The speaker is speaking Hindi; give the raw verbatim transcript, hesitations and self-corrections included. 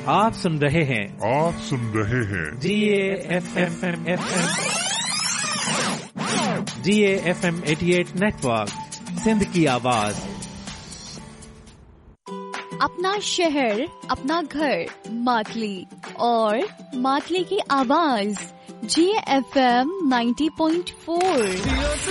आप सुन रहे हैं आप सुन रहे हैं जी A F M F M G A F M अठासी नेटवर्क, सिंध की आवाज। अपना शहर, अपना घर, मातली और मातली की आवाज जी ए एफ एम नब्बे पॉइंट चार।